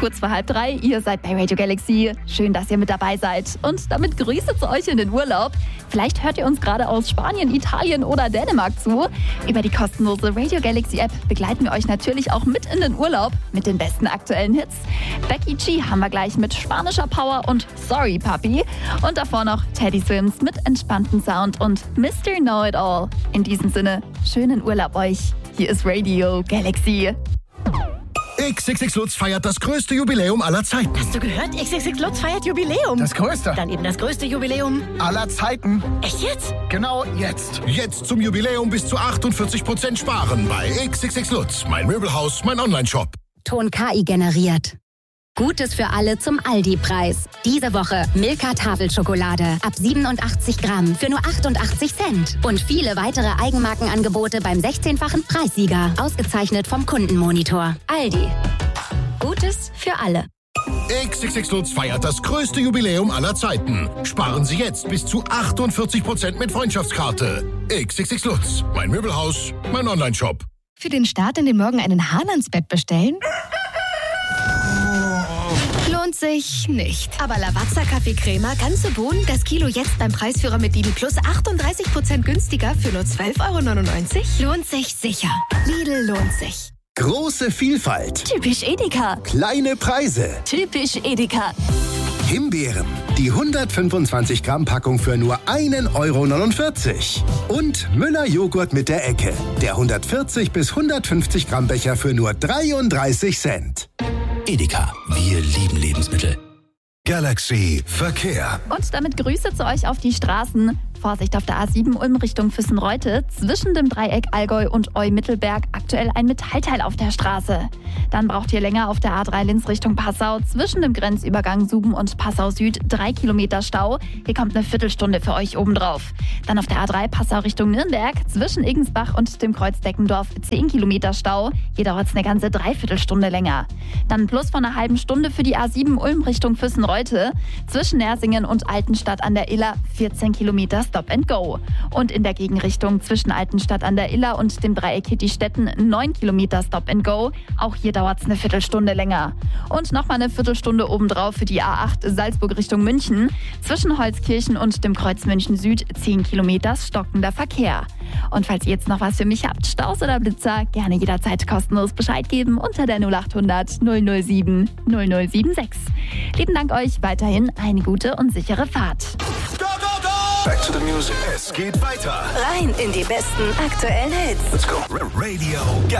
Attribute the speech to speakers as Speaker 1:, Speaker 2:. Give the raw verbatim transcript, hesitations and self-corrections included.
Speaker 1: kurz vor halb drei. Ihr seid bei Radio Galaxy. Schön, dass ihr mit dabei seid. Und damit Grüße zu euch in den Urlaub. Vielleicht hört ihr uns gerade aus Spanien, Italien oder Dänemark zu. Über die kostenlose Radio Galaxy App begleiten wir euch natürlich auch mit in den Urlaub mit den besten aktuellen Hits. Becky G haben wir gleich mit spanischer Power und Sorry Papi. Und davor noch Teddy Swims mit entspanntem Sound und Mister Know-It-All. In diesem Sinne, schönen Urlaub euch. Hier ist Radio Galaxy.
Speaker 2: X X X Lutz feiert das größte Jubiläum aller Zeiten.
Speaker 3: Hast du gehört? X X X Lutz feiert Jubiläum.
Speaker 4: Das größte.
Speaker 3: Dann eben das größte Jubiläum
Speaker 4: aller Zeiten.
Speaker 3: Echt jetzt?
Speaker 4: Genau jetzt.
Speaker 2: Jetzt zum Jubiläum bis zu achtundvierzig Prozent sparen bei X X X Lutz. Mein Möbelhaus, mein Onlineshop.
Speaker 5: Ton K I generiert. Gutes für alle zum Aldi-Preis. Diese Woche Milka Tafelschokolade ab siebenundachtzig Gramm für nur achtundachtzig Cent. Und viele weitere Eigenmarkenangebote beim sechzehnfachen Preissieger. Ausgezeichnet vom Kundenmonitor. Aldi. Gutes für alle.
Speaker 2: X X X Lutz feiert das größte Jubiläum aller Zeiten. Sparen Sie jetzt bis zu achtundvierzig Prozent mit Freundschaftskarte. X X X Lutz. Mein Möbelhaus, mein Onlineshop.
Speaker 6: Für den Start in den Morgen einen Hahn ans Bett bestellen? Lohnt sich nicht.
Speaker 7: Aber Lavazza Kaffee-Crema, ganze Bohnen, das Kilo jetzt beim Preisführer mit Lidl Plus achtunddreißig Prozent günstiger für nur zwölf Euro neunundneunzig.
Speaker 6: Lohnt sich sicher. Lidl lohnt sich.
Speaker 8: Große Vielfalt.
Speaker 1: Typisch Edeka.
Speaker 8: Kleine Preise.
Speaker 1: Typisch Edeka.
Speaker 8: Himbeeren. Die hundertfünfundzwanzig Gramm Packung für nur einen Euro neunundvierzig. Und Müller Joghurt mit der Ecke. Der hundertvierzig bis hundertfünfzig Gramm Becher für nur dreiunddreißig Cent.
Speaker 9: Edeka. Wir lieben Lebensmittel.
Speaker 2: Galaxy Verkehr.
Speaker 1: Und damit Grüße zu euch auf die Straßen. Vorsicht auf der A sieben Ulm Richtung Füssen-Reute. Zwischen dem Dreieck Allgäu und Eu-Mittelberg aktuell ein Metallteil auf der Straße. Dann braucht ihr länger auf der A drei Linz Richtung Passau. Zwischen dem Grenzübergang Suben und Passau Süd drei Kilometer Stau. Hier kommt eine Viertelstunde für euch obendrauf. Dann auf der A drei Passau Richtung Nürnberg. Zwischen Igensbach und dem Kreuz Deckendorf zehn Kilometer Stau. Hier dauert es eine ganze Dreiviertelstunde länger. Dann Plus von einer halben Stunde für die A sieben Ulm Richtung Füssen-Reute. Zwischen Nersingen und Altenstadt an der Iller vierzehn Kilometer Stop and Go. Und in der Gegenrichtung zwischen Altenstadt an der Iller und dem Dreieck Hittistetten neun Kilometer Stop and Go. Auch hier dauert es eine Viertelstunde länger. Und nochmal eine Viertelstunde obendrauf für die A acht Salzburg Richtung München. Zwischen Holzkirchen und dem Kreuz München Süd zehn Kilometer stockender Verkehr. Und falls ihr jetzt noch was für mich habt, Staus oder Blitzer, gerne jederzeit kostenlos Bescheid geben unter der null achthundert null null sieben null null sieben sechs. Lieben Dank euch, weiterhin eine gute und sichere Fahrt.
Speaker 2: Go, go, go! Back to the music. Es geht weiter.
Speaker 7: Rein in die besten aktuellen Hits.
Speaker 2: Let's go. Radio Galaxy.